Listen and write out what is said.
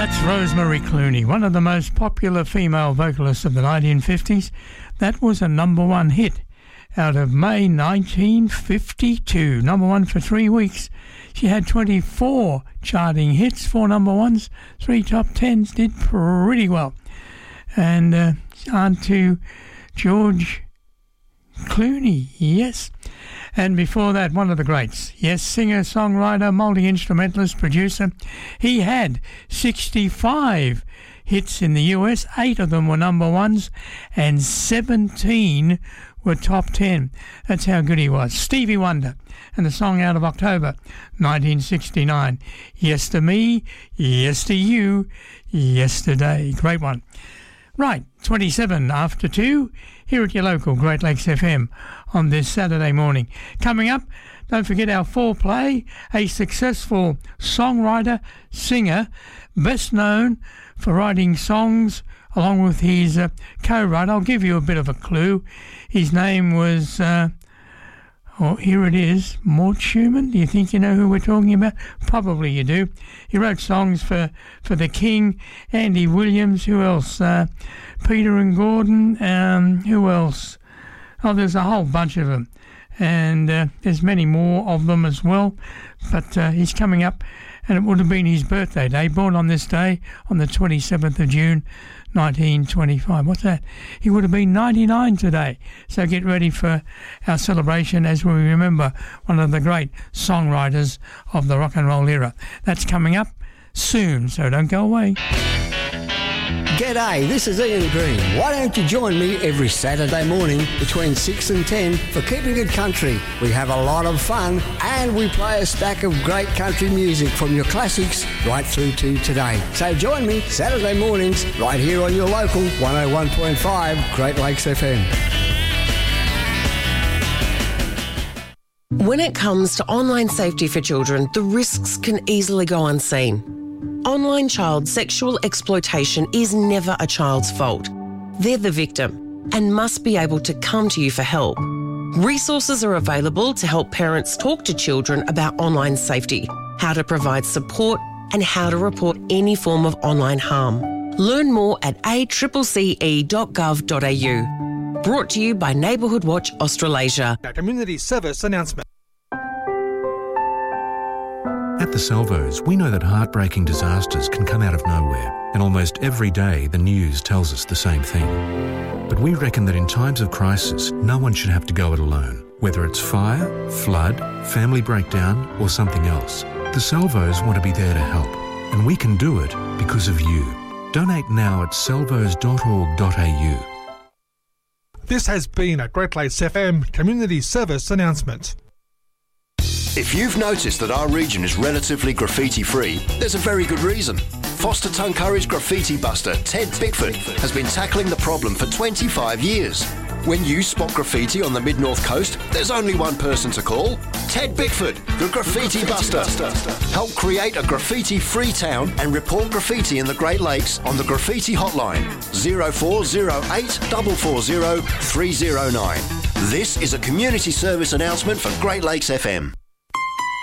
That's Rosemary Clooney, one of the most popular female vocalists of the 1950s. That was a number one hit out of May 1952. Number one for 3 weeks. She had 24 charting hits, 4 number ones, 3 top tens, did pretty well. And on to George Clooney, yes. And before that, one of the greats, yes, singer, songwriter, multi-instrumentalist, producer. He had 65 hits in the US, 8 of them were number ones, and 17 were top 10. That's how good he was. Stevie Wonder, and the song out of October 1969, Yes to Me, Yes to You, Yesterday. Great one. Right, 27 after 2, here at your local Great Lakes FM on this Saturday morning. Coming up, don't forget our foreplay, a successful songwriter, singer, best known for writing songs along with his co-writer. I'll give you a bit of a clue. His name was... here it is, Mort Schumann. Do you think you know who we're talking about? Probably you do. He wrote songs for The King, Andy Williams. Who else? Peter and Gordon. Who else? Oh, there's a whole bunch of them. And there's many more of them as well. But he's coming up, and it would have been his birthday day. Born on this day, on the 27th of June, 1925. What's that? He would have been 99 today. So get ready for our celebration as we remember one of the great songwriters of the rock and roll era. That's coming up soon, so don't go away. G'day, this is Ian Green. Why don't you join me every Saturday morning between 6 and 10 for Keeping It Country? We have a lot of fun and we play a stack of great country music from your classics right through to today. So join me Saturday mornings right here on your local 101.5 Great Lakes FM. When it comes to online safety for children, the risks can easily go unseen. Online child sexual exploitation is never a child's fault. They're the victim and must be able to come to you for help. Resources are available to help parents talk to children about online safety, how to provide support and how to report any form of online harm. Learn more at accce.gov.au. Brought to you by Neighbourhood Watch Australasia. A community service announcement. At the Salvos, we know that heartbreaking disasters can come out of nowhere, and almost every day the news tells us the same thing. But we reckon that in times of crisis, no one should have to go it alone. Whether it's fire, flood, family breakdown, or something else, the Salvos want to be there to help, and we can do it because of you. Donate now at salvos.org.au. This has been a Great Lakes FM community service announcement. If you've noticed that our region is relatively graffiti-free, there's a very good reason. Foster Tuncurry's graffiti buster, Ted Bickford, has been tackling the problem for 25 years. When you spot graffiti on the Mid-North Coast, there's only one person to call. Ted Bickford, the Graffiti Buster. Help create a graffiti-free town and report graffiti in the Great Lakes on the Graffiti Hotline, 0408 440 309. This is a community service announcement for Great Lakes FM.